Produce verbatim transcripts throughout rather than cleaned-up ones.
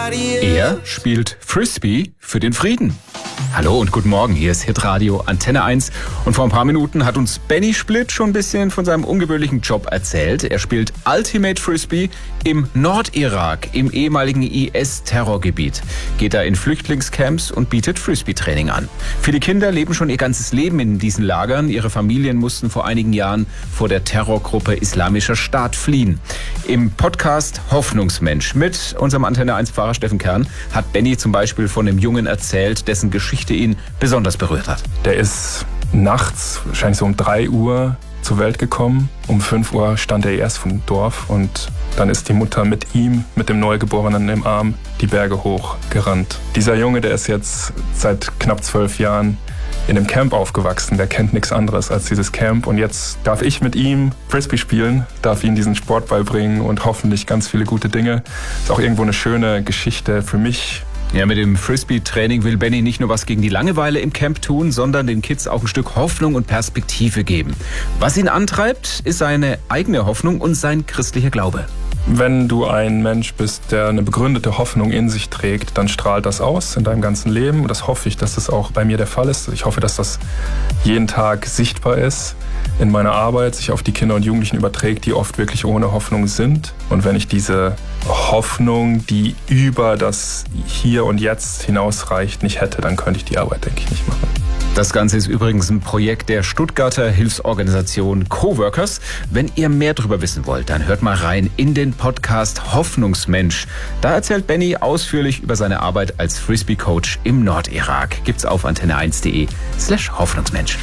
Er spielt Frisbee für den Frieden. Hallo und guten Morgen, hier ist Hitradio Antenne eins. Und vor ein paar Minuten hat uns Benny Splitt schon ein bisschen von seinem ungewöhnlichen Job erzählt. Er spielt Ultimate Frisbee im Nordirak, im ehemaligen I S-Terrorgebiet. Geht da in Flüchtlingscamps und bietet Frisbee-Training an. Viele Kinder leben schon ihr ganzes Leben in diesen Lagern. Ihre Familien mussten vor einigen Jahren vor der Terrorgruppe Islamischer Staat fliehen. Im Podcast Hoffnungsmensch mit unserem Antenne eins-Pfarrer Steffen Kern hat Benny zum Beispiel von einem Jungen erzählt, dessen Geschichte ihn besonders berührt hat. Der ist nachts, wahrscheinlich so um drei Uhr, zur Welt gekommen. Um fünf Uhr stand er erst vom Dorf und dann ist die Mutter mit ihm, mit dem Neugeborenen im Arm, die Berge hoch gerannt. Dieser Junge, der ist jetzt seit knapp zwölf Jahren in einem Camp aufgewachsen. Der kennt nichts anderes als dieses Camp. Und jetzt darf ich mit ihm Frisbee spielen, darf ihm diesen Sport beibringen und hoffentlich ganz viele gute Dinge. Ist auch irgendwo eine schöne Geschichte für mich. Ja, mit dem Frisbee-Training will Benny nicht nur was gegen die Langeweile im Camp tun, sondern den Kids auch ein Stück Hoffnung und Perspektive geben. Was ihn antreibt, ist seine eigene Hoffnung und sein christlicher Glaube. Wenn du ein Mensch bist, der eine begründete Hoffnung in sich trägt, dann strahlt das aus in deinem ganzen Leben. Und das hoffe ich, dass das auch bei mir der Fall ist. Ich hoffe, dass das jeden Tag sichtbar ist in meiner Arbeit, sich auf die Kinder und Jugendlichen überträgt, die oft wirklich ohne Hoffnung sind. Und wenn ich diese Hoffnung, die über das Hier und Jetzt hinausreicht, nicht hätte, dann könnte ich die Arbeit, denke ich, nicht machen. Das Ganze ist übrigens ein Projekt der Stuttgarter Hilfsorganisation Coworkers. Wenn ihr mehr darüber wissen wollt, dann hört mal rein in den Podcast Hoffnungsmensch. Da erzählt Benny ausführlich über seine Arbeit als Frisbee-Coach im Nordirak. Gibt's auf antenne eins punkt de slash Hoffnungsmensch.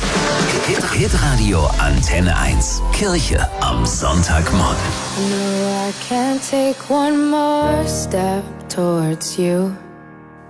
Hitradio Antenne eins. Kirche am Sonntagmorgen. No, I can't take one more step towards you.